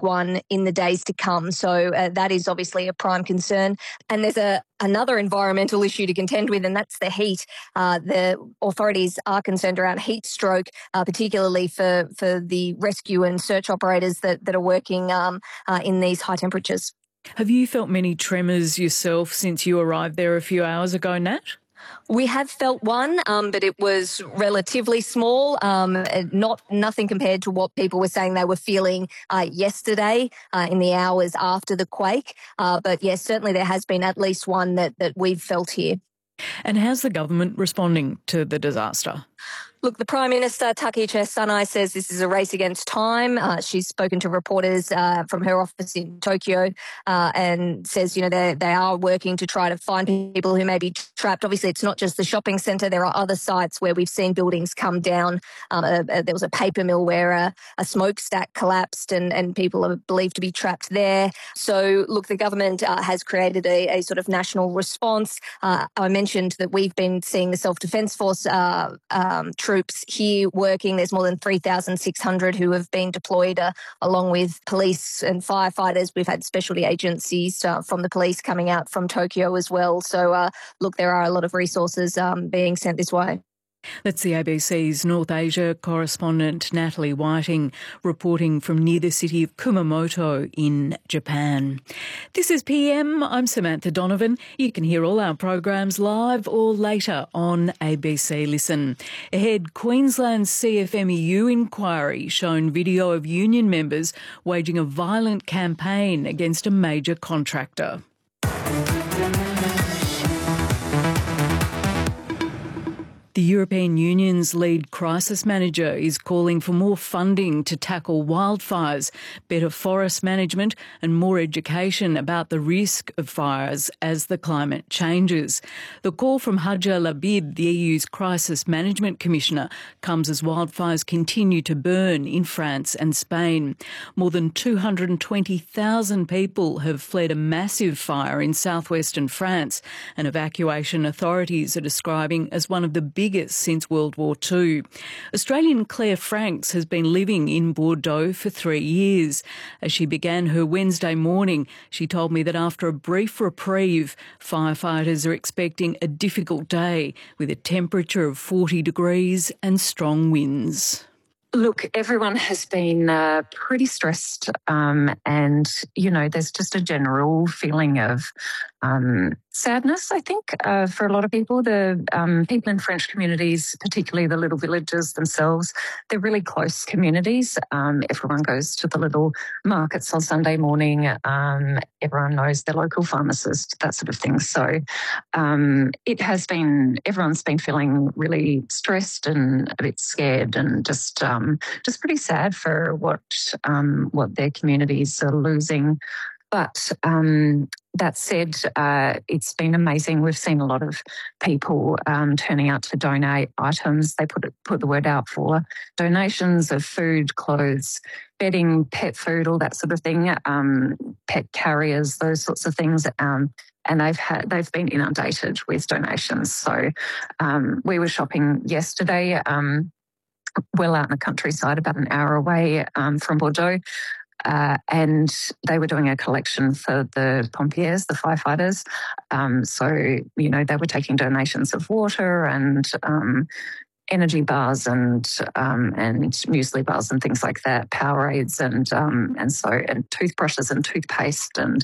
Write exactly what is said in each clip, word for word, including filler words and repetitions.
one in the days to come. So uh, that is obviously a prime concern. And there's a another environmental issue to contend with, and that's the heat. Uh, the authorities are concerned around heat stroke, uh, particularly for, for the rescue and search operators that, that are working um, uh, in these high temperatures. Have you felt many tremors yourself since you arrived there a few hours ago, Nat? We have felt one, um, but it was relatively small, um, not nothing compared to what people were saying they were feeling uh, yesterday uh, in the hours after the quake. Uh, but yes, certainly there has been at least one that, that we've felt here. And how's the government responding to the disaster? Look, the Prime Minister, Taki Sanai, says this is a race against time. Uh, she's spoken to reporters uh, from her office in Tokyo uh, and says, you know, they they are working to try to find people who may be trapped. Obviously, it's not just the shopping centre. There are other sites where we've seen buildings come down. Um, a, a, there was a paper mill where a, a smokestack collapsed and, and people are believed to be trapped there. So, look, the government uh, has created a, a sort of national response. Uh, I mentioned that we've been seeing the Self-Defence Force uh, um, troops here working. There's more than three thousand six hundred who have been deployed uh, along with police and firefighters. We've had specialty agencies uh, from the police coming out from Tokyo as well. So, uh, look, there are a lot of resources um, being sent this way. That's the A B C's North Asia correspondent Natalie Whiting reporting from near the city of Kumamoto in Japan. This is P M. I'm Samantha Donovan. You can hear all our programs live or later on A B C Listen. Ahead, Queensland's C F M E U inquiry shown video of union members waging a violent campaign against a major contractor. The European Union's lead crisis manager is calling for more funding to tackle wildfires, better forest management and more education about the risk of fires as the climate changes. The call from Hadja Labib, the E U's Crisis Management Commissioner, comes as wildfires continue to burn in France and Spain. More than two hundred twenty thousand people have fled a massive fire in southwestern France, an evacuation authorities are describing as one of the biggest biggest since World War Two. Australian Claire Franks has been living in Bordeaux for three years. As she began her Wednesday morning, she told me that after a brief reprieve, firefighters are expecting a difficult day with a temperature of forty degrees and strong winds. Look, everyone has been uh, pretty stressed um, and, you know, there's just a general feeling of um, sadness, I think, uh, for a lot of people. The um, people in French communities, particularly the little villages themselves, they're really close communities. Um, everyone goes to the little markets on Sunday morning. Um, everyone knows their local pharmacist, that sort of thing. So um, it has been, everyone's been feeling really stressed and a bit scared and just... Um, Just pretty sad for what um, what their communities are losing. But um, that said, uh, it's been amazing. We've seen a lot of people um, turning out to donate items. They put it, put the word out for donations of food, clothes, bedding, pet food, all that sort of thing, um, pet carriers, those sorts of things. Um, and they've had they've been inundated with donations. So um, we were shopping yesterday. Um, well out in the countryside, about an hour away um, from Bordeaux, uh, and they were doing a collection for the pompiers, the firefighters. Um, so, you know, they were taking donations of water and um, energy bars and um, and muesli bars and things like that, Powerades and um, and so and toothbrushes and toothpaste and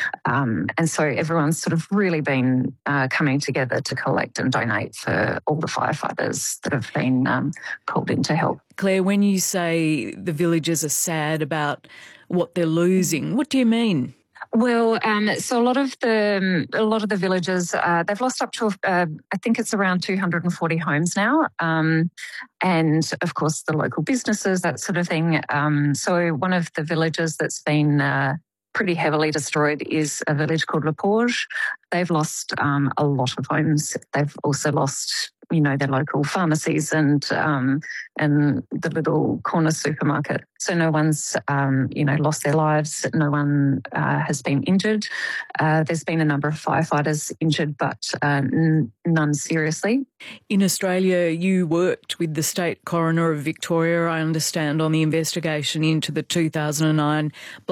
um, and so everyone's sort of really been uh, coming together to collect and donate for all the firefighters that have been um, called in to help. Claire, when you say the villagers are sad about what they're losing, what do you mean? Well, um, so a lot of the a lot of the villages uh, they've lost up to uh, I think it's around two hundred forty homes now, um, and of course the local businesses, that sort of thing. Um, so one of the villages that's been uh, pretty heavily destroyed is a village called Le Porge. They've lost um, a lot of homes. They've also lost, you know, their local pharmacies and um, and the little corner supermarket. So no one's, um, you know, lost their lives. No one uh, has been injured. Uh, there's been a number of firefighters injured, but uh, n- none seriously. In Australia, you worked with the State Coroner of Victoria, I understand, on the investigation into the two thousand nine